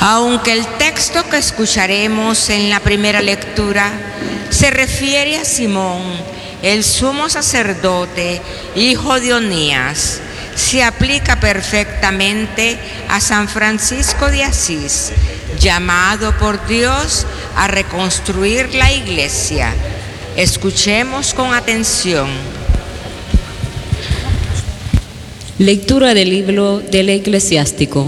Aunque el texto que escucharemos en la primera lectura se refiere a Simón, el sumo sacerdote, hijo de Onías, se aplica perfectamente a San Francisco de Asís, llamado por Dios a reconstruir la Iglesia. Escuchemos con atención. Lectura del libro del Eclesiástico.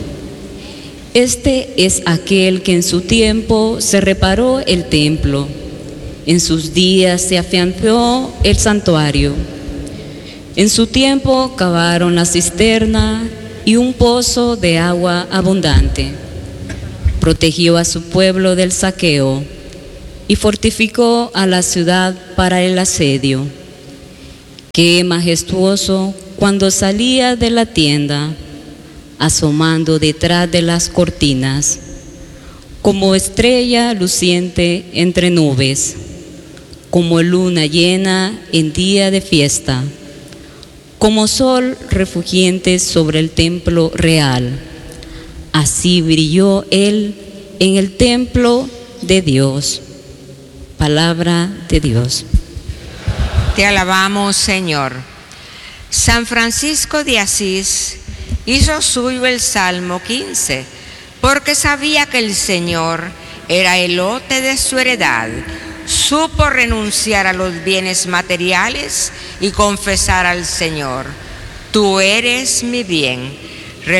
Este es aquel que en su tiempo se reparó el templo, en sus días se afianzó el santuario. En su tiempo cavaron la cisterna y un pozo de agua abundante. Protegió a su pueblo del saqueo y fortificó a la ciudad para el asedio. Qué majestuoso cuando salía de la tienda, asomando detrás de las cortinas, como estrella luciente entre nubes, como luna llena en día de fiesta, como sol refugiente sobre el templo real. Así brilló él en el templo de Dios. Palabra de Dios. Te alabamos, Señor. San Francisco de Asís hizo suyo el Salmo 15, porque sabía que el Señor era el lote de su heredad. Supo renunciar a los bienes materiales y confesar al Señor: tú eres mi bien.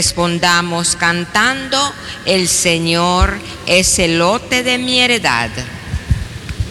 Respondamos cantando: el Señor es el lote de mi heredad.